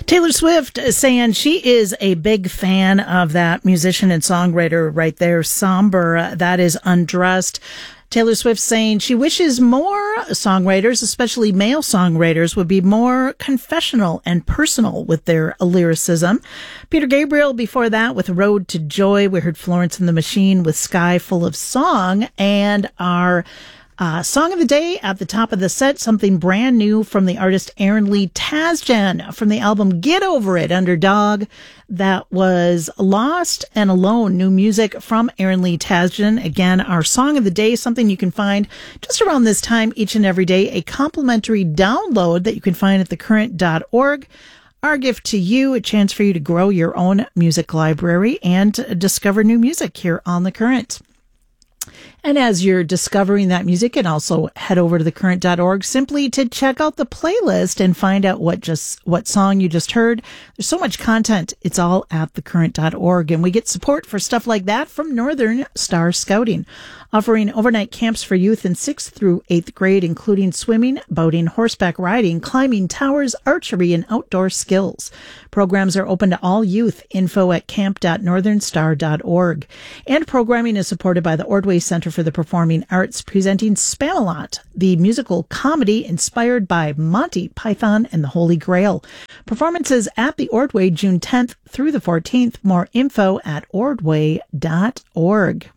Taylor Swift saying she is a big fan of that musician and songwriter right there, Somber. That is Undressed. Taylor Swift saying she wishes more songwriters, especially male songwriters, would be more confessional and personal with their lyricism. Peter Gabriel before that with Road to Joy. We heard Florence and the Machine with Sky Full of Song. And our song of the day at the top of the set, something brand new from the artist Aaron Lee Tasjan from the album Get Over It, Underdog. That was Lost and Alone, new music from Aaron Lee Tasjan. Again, our song of the day, something you can find just around this time each and every day, a complimentary download that you can find at thecurrent.org. Our gift to you, a chance for you to grow your own music library and discover new music here on The Current. And as you're discovering that music, and also head over to thecurrent.org simply to check out the playlist and find out what song you just heard. There's so much content. It's all at thecurrent.org. And we get support for stuff like that from Northern Star Scouting, offering overnight camps for youth in 6th through 8th grade, including swimming, boating, horseback riding, climbing towers, archery, and outdoor skills. Programs are open to all youth. Info at camp.northernstar.org. And programming is supported by the Ordway Center for the Performing Arts, presenting Spamalot, the musical comedy inspired by Monty Python and the Holy Grail. Performances at the Ordway June 10th through the 14th. More info at ordway.org.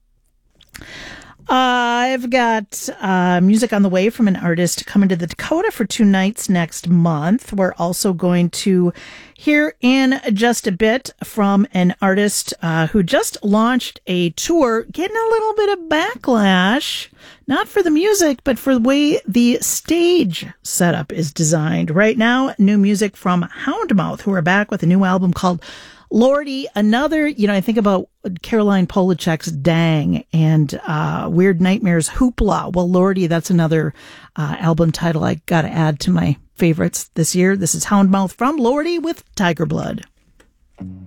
I've got music on the way from an artist coming to the Dakota for 2 nights next month. We're also going to hear in just a bit from an artist who just launched a tour, getting a little bit of backlash, not for the music, but for the way the stage setup is designed. Right now, new music from Houndmouth, who are back with a new album called Lordy. Another, I think about Caroline Polachek's Dang and Weird Nightmares Hoopla. Well, Lordy, that's another album title I got to add to my favorites this year. This is Houndmouth from Lordy with Tiger Blood.